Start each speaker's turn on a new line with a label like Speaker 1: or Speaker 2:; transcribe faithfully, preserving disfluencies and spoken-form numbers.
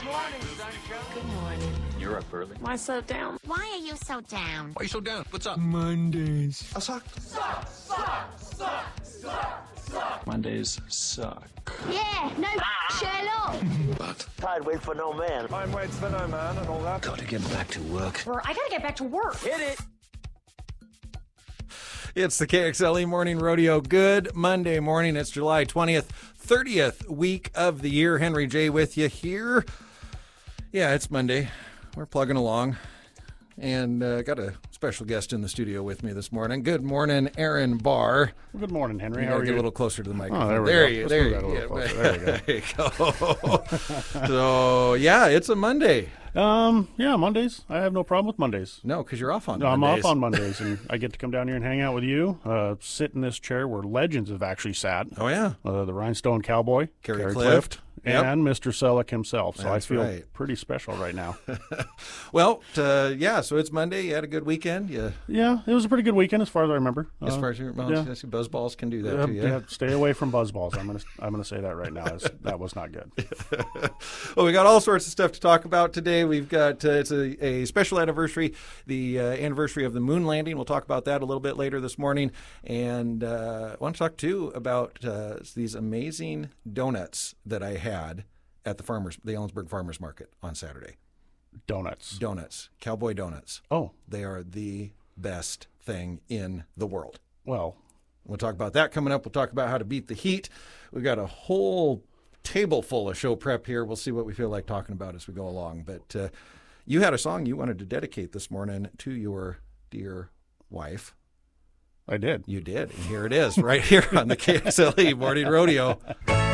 Speaker 1: morning, sunshine.
Speaker 2: Good morning.
Speaker 3: You're up early.
Speaker 2: Why so down?
Speaker 4: Why are you so down?
Speaker 3: Why are you so down? What's up?
Speaker 5: Mondays.
Speaker 3: I suck.
Speaker 1: Suck, suck, suck, suck, suck.
Speaker 3: Mondays suck.
Speaker 4: Yeah, no Sherlock.
Speaker 3: But
Speaker 6: Tide waits for no man.
Speaker 1: Time waits for no man and all that.
Speaker 3: gotta get back to work.
Speaker 2: Or I gotta get back to work.
Speaker 1: Hit it.
Speaker 5: It's the K X L E Morning Rodeo. Good Monday morning. It's July twentieth, thirtieth week of the year. Henry J. with you here. Yeah, it's Monday. We're plugging along. And uh, got a special guest in the studio with me this morning. Good morning, Aaron Barr.
Speaker 7: Well, good morning, Henry.
Speaker 5: You
Speaker 7: How
Speaker 5: gotta
Speaker 7: are
Speaker 5: get
Speaker 7: you?
Speaker 5: a little closer to the microphone.
Speaker 7: Oh, there we
Speaker 5: there
Speaker 7: go.
Speaker 5: You,
Speaker 7: Let's
Speaker 5: there
Speaker 7: move
Speaker 5: you,
Speaker 7: that a little
Speaker 5: yeah,
Speaker 7: closer. There we
Speaker 5: go.
Speaker 7: go.
Speaker 5: So, yeah, it's a Monday.
Speaker 7: Um, yeah, Mondays. I have no problem with Mondays.
Speaker 5: No, because you're off on
Speaker 7: No, I'm
Speaker 5: Mondays.
Speaker 7: off on Mondays, and I get to come down here and hang out with you, uh, sit in this chair where legends have actually sat.
Speaker 5: Oh, yeah.
Speaker 7: Uh, the Rhinestone Cowboy,
Speaker 5: Kerry
Speaker 7: Kerry
Speaker 5: Clift. Yep.
Speaker 7: and Mister Selleck himself. So
Speaker 5: That's
Speaker 7: I feel
Speaker 5: right.
Speaker 7: pretty special right now.
Speaker 5: Well, uh, yeah, so it's Monday. You had a good weekend. Yeah.
Speaker 7: Yeah, it was a pretty good weekend as far as I remember.
Speaker 5: As
Speaker 7: Uh,
Speaker 5: far as your well,
Speaker 7: yeah.
Speaker 5: yes, buzz balls can do that
Speaker 7: uh,
Speaker 5: too, yeah.
Speaker 7: yeah, stay away from buzzballs. I'm gonna I'm gonna say that right now. It's, that was not good.
Speaker 5: Well, we got all sorts of stuff to talk about today. We've got uh, it's a, a special anniversary, the uh, anniversary of the moon landing. We'll talk about that a little bit later this morning, and uh, I want to talk too about uh, these amazing donuts that I had at the farmers, the Ellensburg Farmers Market on Saturday.
Speaker 7: Donuts.
Speaker 5: Donuts, Cowboy Donuts.
Speaker 7: Oh,
Speaker 5: They are the best thing in the world.
Speaker 7: well,
Speaker 5: We'll talk about that coming up. We'll talk about how to beat the heat. We've got a whole table full of show prep here. We'll see what we feel like talking about as we go along. But uh, you had a song you wanted to dedicate this morning to your dear wife.
Speaker 7: I did.
Speaker 5: You did. And here it is right here on the K X L E Morning Rodeo.